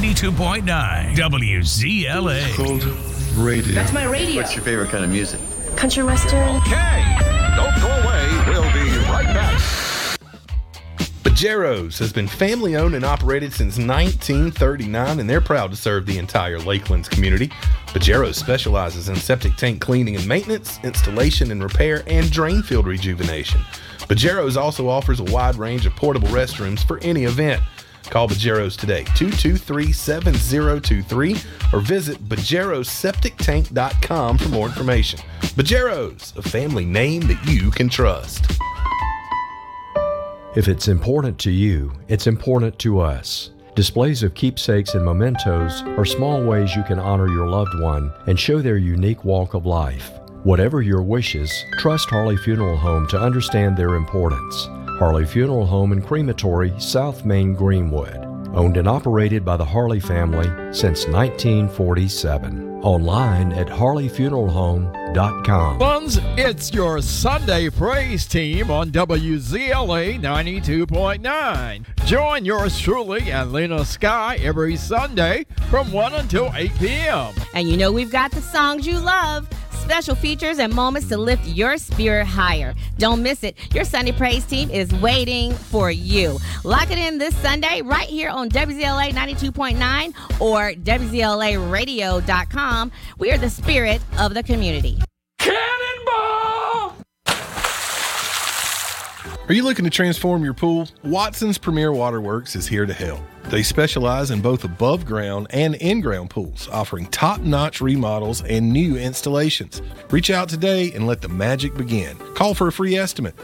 92.9 WZLA. It's called radio. That's my radio. What's your favorite kind of music? Country western. Okay, don't go away. We'll be right back. Bajeros has been family owned and operated since 1939, and they're proud to serve the entire Lakelands community. Bajeros specializes in septic tank cleaning and maintenance, installation and repair, and drain field rejuvenation. Bajeros also offers a wide range of portable restrooms for any event. Call Bajeros today, 223-7023, or visit bajeroseptictank.com for more information. Bajeros, a family name that you can trust. If it's important to you, it's important to us. Displays of keepsakes and mementos are small ways you can honor your loved one and show their unique walk of life. Whatever your wishes, trust Harley Funeral Home to understand their importance. Harley Funeral Home and Crematory, South Main, Greenwood. Owned and operated by the Harley family since 1947. Online at harleyfuneralhome.com. Funds, it's your Sunday Praise Team on WZLA 92.9. Join yours truly and Lena Sky every Sunday from 1 until 8 p.m. And you know we've got the songs you love. Special features and moments to lift your spirit higher. Don't miss it. Your Sunday Praise Team is waiting for you. Lock it in this Sunday right here on WZLA 92.9 or WZLAradio.com. We are the spirit of the community. Cannonball! Are you looking to transform your pool? Watson's Premier Waterworks is here to help. They specialize in both above ground and in-ground pools, offering top-notch remodels and new installations. Reach out today and let the magic begin. Call for a free estimate,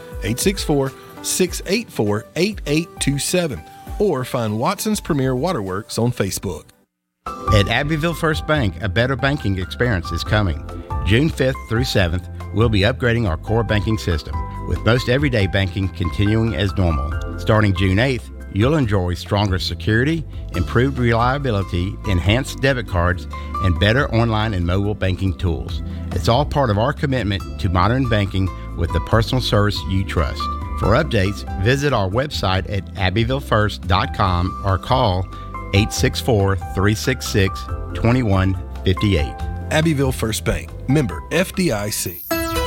864-684-8827, or find Watson's Premier Waterworks on Facebook. At Abbeville First Bank, a better banking experience is coming. June 5th through 7th, we'll be upgrading our core banking system, with most everyday banking continuing as normal. Starting June 8th, you'll enjoy stronger security, improved reliability, enhanced debit cards, and better online and mobile banking tools. It's all part of our commitment to modern banking with the personal service you trust. For updates, visit our website at abbevillefirst.com or call 864-366-2158. Abbeville First Bank, member FDIC.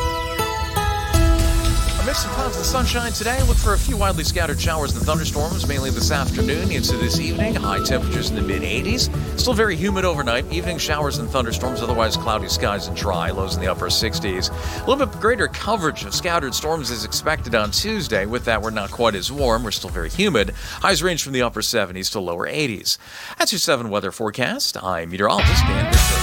Some clouds and sunshine today. Look for a few widely scattered showers and thunderstorms, mainly this afternoon into this evening. High temperatures in the mid-80s. Still very humid overnight. Evening showers and thunderstorms, otherwise cloudy skies and dry. Lows in the upper 60s. A little bit greater coverage of scattered storms is expected on Tuesday. With that, we're not quite as warm. We're still very humid. Highs range from the upper 70s to lower 80s. That's your 7 weather forecast. I'm meteorologist Dan Bishop.